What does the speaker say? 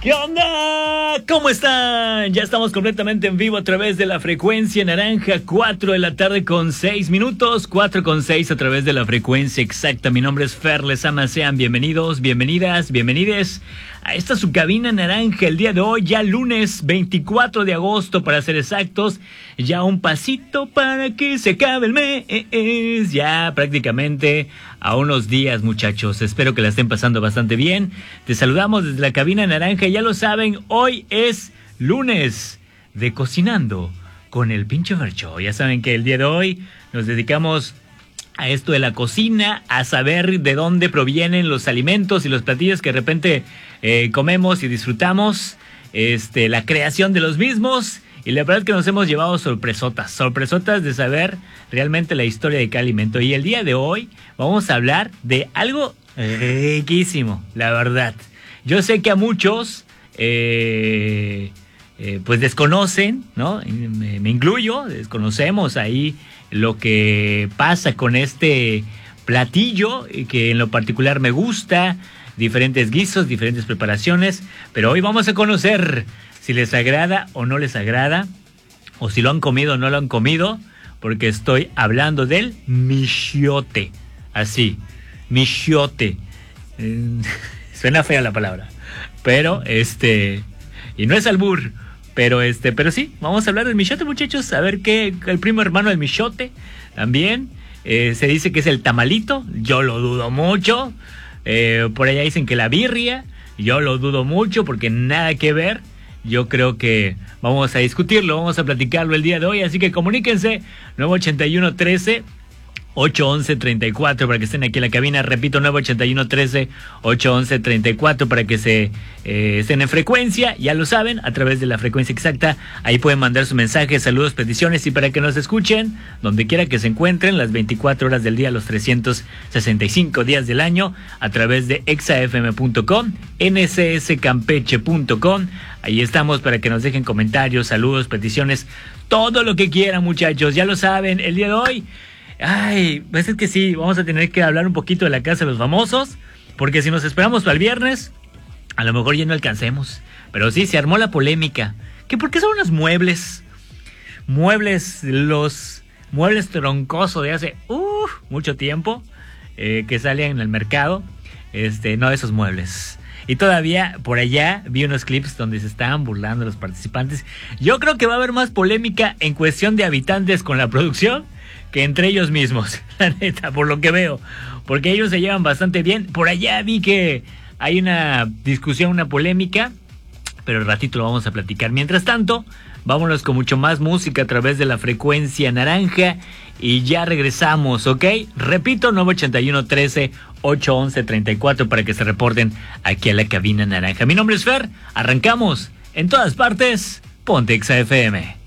¿Qué onda? ¿Cómo están? Ya estamos completamente en vivo a través de la frecuencia naranja, 4 de la tarde con 6 minutos, 4 con 6 a través de la frecuencia exacta. Mi nombre es Fer Lezama, sean bienvenidos, bienvenidas, bienvenides a esta su cabina naranja el día de hoy, ya lunes 24 de agosto para ser exactos, ya un pasito para que se acabe el mes, ya prácticamente a unos días, muchachos. Espero que la estén pasando bastante bien. Te saludamos desde la cabina naranja, ya lo saben, hoy es lunes de Cocinando con el Pinche Fercho. Ya saben que el día de hoy nos dedicamos a esto de la cocina, a saber de dónde provienen los alimentos y los platillos que de repente comemos y disfrutamos, la creación de los mismos. Y la verdad es que nos hemos llevado sorpresotas de saber realmente la historia de cada alimento. Y el día de hoy vamos a hablar de algo riquísimo, la verdad. Yo sé que a muchos pues desconocen, ¿no? Me incluyo, desconocemos ahí lo que pasa con este platillo, que en lo particular me gusta, diferentes guisos, diferentes preparaciones, pero hoy vamos a conocer si les agrada o no les agrada, o si lo han comido o no lo han comido, porque estoy hablando del michiote, así, michiote. Suena fea la palabra, pero y no es albur, pero sí, vamos a hablar del michiote, muchachos, a ver qué, el primo hermano del michiote, también, se dice que es el tamalito, yo lo dudo mucho, por allá dicen que la birria, yo lo dudo mucho porque nada que ver. Yo creo que vamos a discutirlo, vamos a platicarlo el día de hoy, así que comuníquense, 981-13-811-34 para que estén aquí en la cabina, repito, 981-13-811-34 para que se estén en frecuencia, ya lo saben, a través de la frecuencia exacta, ahí pueden mandar sus mensajes, saludos, peticiones, y para que nos escuchen, donde quiera que se encuentren, las 24 horas del día, los 365 días del año, a través de exafm.com, ncscampeche.com, ahí estamos para que nos dejen comentarios, saludos, peticiones, todo lo que quieran, muchachos, ya lo saben, el día de hoy. Ay, pues es que sí, vamos a tener que hablar un poquito de la Casa de los Famosos, porque si nos esperamos para el viernes, a lo mejor ya no alcancemos. Pero sí, se armó la polémica. ¿Que por qué son unos muebles? Los muebles troncosos de hace mucho tiempo, que salen en el mercado, no de esos muebles. Y todavía por allá vi unos clips donde se estaban burlando los participantes. Yo creo que va a haber más polémica en cuestión de habitantes con la producción que entre ellos mismos, la neta, por lo que veo, porque ellos se llevan bastante bien. Por allá vi que hay una discusión, una polémica, pero al ratito lo vamos a platicar. Mientras tanto, vámonos con mucho más música a través de la frecuencia naranja y ya regresamos, ¿ok? Repito, 981-13-811-34 para que se reporten aquí a la cabina naranja. Mi nombre es Fer, arrancamos en todas partes, Ponte Exa FM.